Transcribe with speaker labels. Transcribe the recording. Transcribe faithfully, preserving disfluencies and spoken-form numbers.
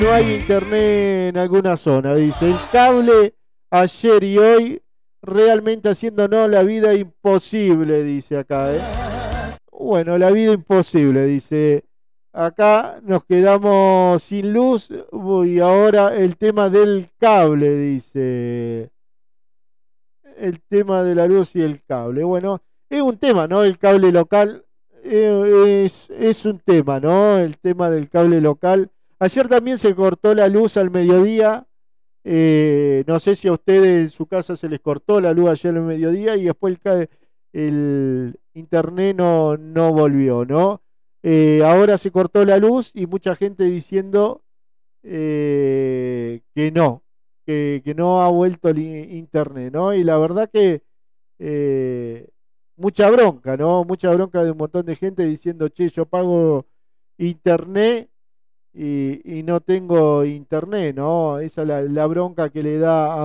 Speaker 1: no hay internet en alguna zona, dice. El cable ayer y hoy realmente haciéndonos la vida imposible, dice acá, ¿eh? Bueno, la vida imposible, dice. Acá nos quedamos sin luz y ahora el tema del cable, dice. El tema de la luz y el cable. Bueno, es un tema, ¿no? El cable local eh, es, es un tema, ¿no? El tema del cable local. Ayer también se cortó la luz al mediodía. Eh, no sé si a ustedes en su casa se les cortó la luz ayer al mediodía y después el, ca- el internet no, no volvió, ¿no? Eh, ahora se cortó la luz y mucha gente diciendo eh, que no, que, que no ha vuelto el i- internet, ¿no? Y la verdad que eh, mucha bronca, ¿no? Mucha bronca de un montón de gente diciendo, che, yo pago internet y, y no tengo internet, ¿no? Esa es la, la bronca que le da a